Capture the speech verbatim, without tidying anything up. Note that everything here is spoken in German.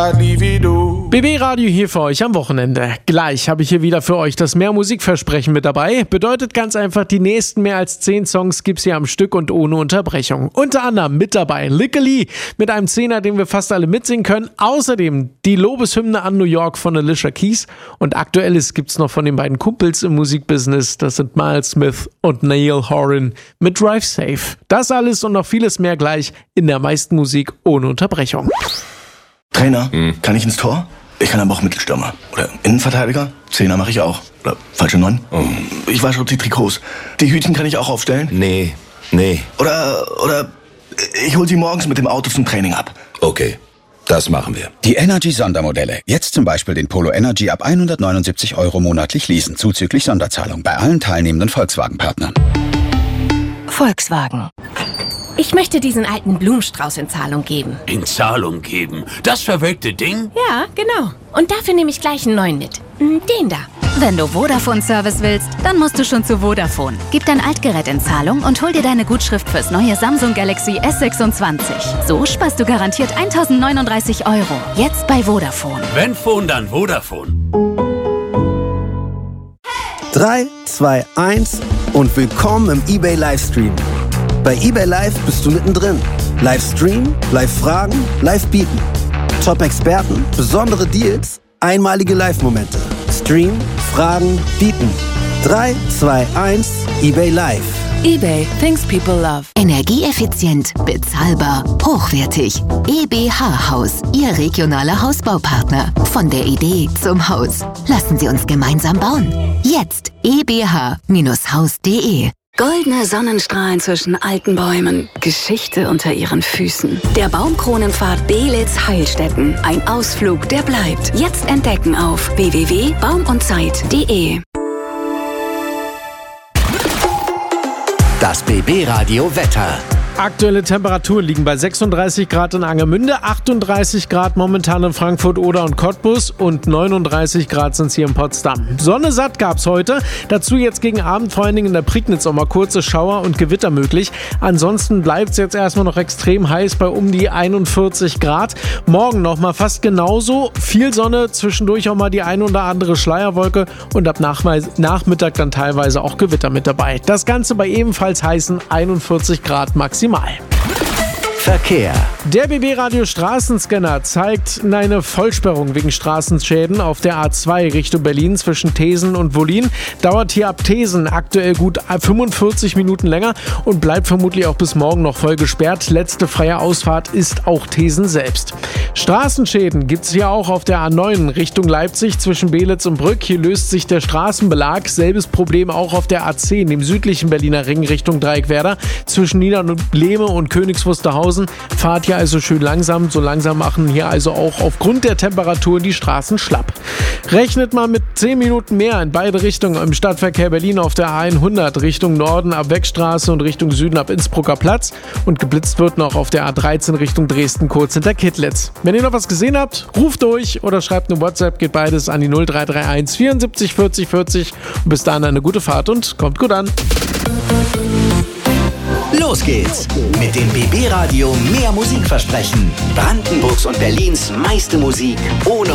B B-Radio hier für euch am Wochenende. Gleich habe ich hier wieder für euch das Mehr Musikversprechen mit dabei. Bedeutet ganz einfach, die nächsten mehr als zehn Songs gibt's hier am Stück und ohne Unterbrechung. Unter anderem mit dabei Lickily mit einem Zehner, den wir fast alle mitsingen können. Außerdem die Lobeshymne an New York von Alicia Keys. Und Aktuelles gibt's noch von den beiden Kumpels im Musikbusiness. Das sind Miles Smith und Niall Horan mit Drive Safe. Das alles und noch vieles mehr gleich in der meisten Musik ohne Unterbrechung. Trainer, hm. kann ich ins Tor? Ich kann aber auch Mittelstürmer. Oder Innenverteidiger? Zehner mache ich auch. Oder falsche Neun? Oh. Ich wasche die Trikots. Die Hütchen kann ich auch aufstellen? Nee, nee. Oder, oder ich hol sie morgens mit dem Auto zum Training ab. Okay, das machen wir. Die Energy-Sondermodelle. Jetzt zum Beispiel den Polo Energy ab hundertneunundsiebzig Euro monatlich leasen. Zuzüglich Sonderzahlung bei allen teilnehmenden Volkswagen-Partnern. Volkswagen. Ich möchte diesen alten Blumenstrauß in Zahlung geben. In Zahlung geben? Das verwelkte Ding? Ja, genau. Und dafür nehme ich gleich einen neuen mit. Den da. Wenn du Vodafone-Service willst, dann musst du schon zu Vodafone. Gib dein Altgerät in Zahlung und hol dir deine Gutschrift fürs neue Samsung Galaxy S sechsundzwanzig. So sparst du garantiert tausendneununddreißig Euro. Jetzt bei Vodafone. Wenn Phone, dann Vodafone. drei, zwei, eins und willkommen im eBay Livestream. Bei eBay Live bist du mittendrin. Livestream, Live-Fragen, Live-Bieten. Top-Experten, besondere Deals, einmalige Live-Momente. Stream, Fragen, Bieten. drei, zwei, eins, eBay Live. eBay, things people love. Energieeffizient, bezahlbar, hochwertig. E B H Haus, Ihr regionaler Hausbaupartner. Von der Idee zum Haus. Lassen Sie uns gemeinsam bauen. Jetzt e b h Haus punkt de. Goldene Sonnenstrahlen zwischen alten Bäumen, Geschichte unter ihren Füßen. Der Baumkronenpfad Belitz-Heilstätten. Ein Ausflug, der bleibt. Jetzt entdecken auf w w w punkt baum und zeit punkt de. Das B B-Radio Wetter. Aktuelle Temperaturen liegen bei sechsunddreißig Grad in Angermünde, achtunddreißig Grad momentan in Frankfurt Oder und Cottbus und neununddreißig Grad sind es hier in Potsdam. Sonne satt gab's heute, dazu jetzt gegen Abend vor allen Dingen in der Prignitz auch mal kurze Schauer und Gewitter möglich. Ansonsten bleibt es jetzt erstmal noch extrem heiß bei um die einundvierzig Grad. Morgen nochmal fast genauso, viel Sonne, zwischendurch auch mal die ein oder andere Schleierwolke und ab Nachmittag dann teilweise auch Gewitter mit dabei. Das Ganze bei ebenfalls heißen einundvierzig Grad maximal. Verkehr. Der B B-Radio Straßenscanner zeigt eine Vollsperrung wegen Straßenschäden auf der A zwei Richtung Berlin zwischen Thesen und Wollin. Dauert hier ab Thesen aktuell gut fünfundvierzig Minuten länger und bleibt vermutlich auch bis morgen noch voll gesperrt. Letzte freie Ausfahrt ist auch Thesen selbst. Straßenschäden gibt es hier auch auf der A neun Richtung Leipzig zwischen Belitz und Brück. Hier löst sich der Straßenbelag. Selbes Problem auch auf der A zehn, dem südlichen Berliner Ring Richtung Dreieckwerder zwischen Niederlehme und Königs Wusterhausen. Fahrt hier also schön langsam. So langsam machen hier also auch aufgrund der Temperaturen die Straßen schlapp. Rechnet mal mit zehn Minuten mehr in beide Richtungen im Stadtverkehr Berlin auf der A hundert Richtung Norden ab Weckstraße und Richtung Süden ab Innsbrucker Platz. Und geblitzt wird noch auf der A dreizehn Richtung Dresden kurz hinter Kittlitz. Wenn ihr noch was gesehen habt, ruft durch oder schreibt eine WhatsApp, geht beides an die null drei drei eins vierundsiebzig vierzig vierzig. Und bis dahin eine gute Fahrt und kommt gut an. Los geht's mit dem B B-Radio Mehr Musikversprechen. Brandenburgs und Berlins meiste Musik ohne